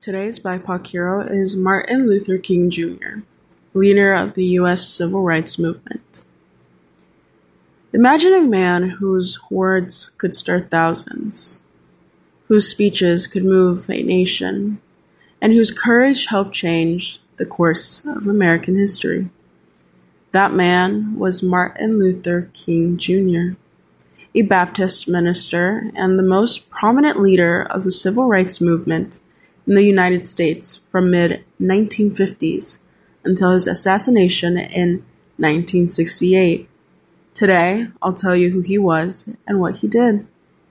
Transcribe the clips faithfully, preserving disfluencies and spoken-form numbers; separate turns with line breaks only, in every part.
Today's B I P O C hero is Martin Luther King Junior, leader of the U S Civil Rights Movement. Imagine a man whose words could stir thousands, whose speeches could move a nation, and whose courage helped change the course of American history. That man was Martin Luther King Junior, a Baptist minister and the most prominent leader of the civil rights movement in the United States from mid nineteen fifties until his assassination in nineteen sixty-eight. Today, I'll tell you who he was and what he did.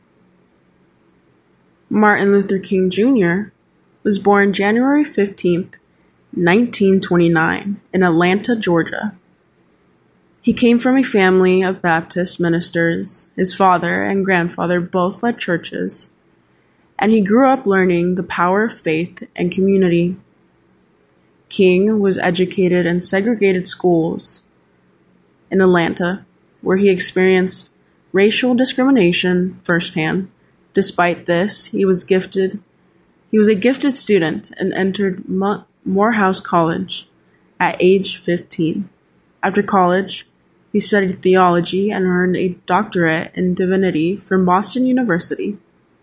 Martin Luther King Junior was born January fifteenth, nineteen twenty-nine, in Atlanta, Georgia. He came from a family of Baptist ministers. His father and grandfather both led churches, and he grew up learning the power of faith and community. King was educated in segregated schools in Atlanta, where he experienced racial discrimination firsthand. Despite this, he was gifted. He was a gifted student and entered Mo- Morehouse College at age fifteen. After college, he studied theology and earned a doctorate in divinity from Boston University.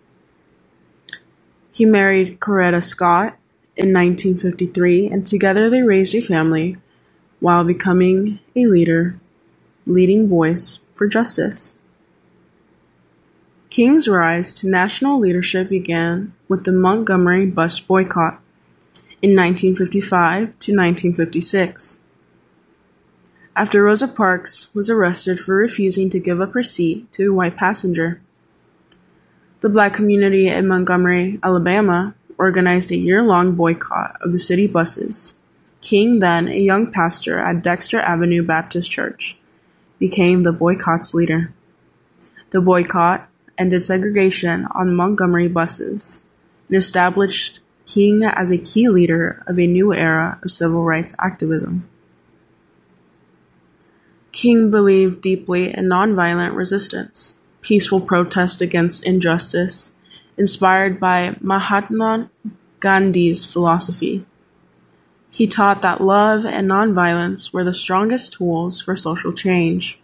He married Coretta Scott in nineteen fifty-three, and together they raised a family while becoming a leader, leading voice for justice. King's rise to national leadership began with the Montgomery bus boycott in nineteen fifty-five to nineteen fifty-six. After Rosa Parks was arrested for refusing to give up her seat to a white passenger, the Black community in Montgomery, Alabama, organized a year-long boycott of the city buses. King, then a young pastor at Dexter Avenue Baptist Church, became the boycott's leader. The boycott ended segregation on Montgomery buses and established King as a key leader of a new era of civil rights activism. King believed deeply in nonviolent resistance, peaceful protest against injustice, inspired by Mahatma Gandhi's philosophy. He taught that love and nonviolence were the strongest tools for social change.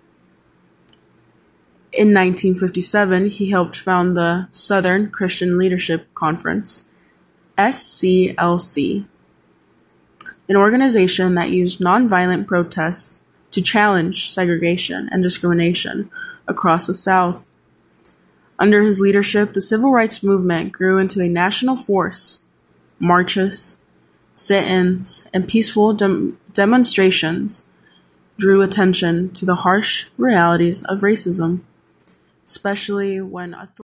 In nineteen fifty-seven, he helped found the Southern Christian Leadership Conference, S C L C, an organization that used nonviolent protests to challenge segregation and discrimination across the South. Under his leadership, the civil rights movement grew into a national force. Marches, sit-ins, and peaceful dem- demonstrations drew attention to the harsh realities of racism, especially when authorities